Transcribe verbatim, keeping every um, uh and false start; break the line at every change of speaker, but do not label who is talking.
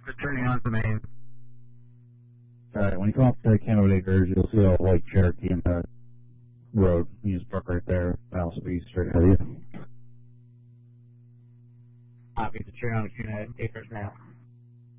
Just turning on the main.
Alright, when you come up to Canada Acres, you'll see a white Cherokee in the road. You just park right there. I'll also be straight ahead of you.
Copy, to turn on Canada Acres now.